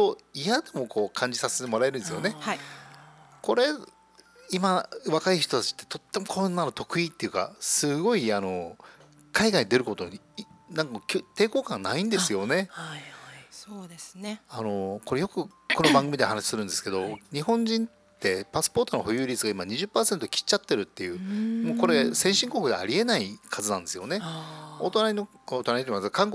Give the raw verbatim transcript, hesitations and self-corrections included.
と嫌でもこう感じさせてもらえるんですよね。 はい、 これ今若い人たちってとってもこんなの得意っていうか、すごいあの海外に出ることにいなんかきゅ抵抗感ないんですよね。 はいはいそうですね。 あのこれよくこの番組で話するんですけど、 はい日本人ってパスポートの保有率が今 にじゅっパーセント 切っちゃってるっていう、 うーんもうこれ先進国でありえない数なんですよね。 あーお隣のお隣というか韓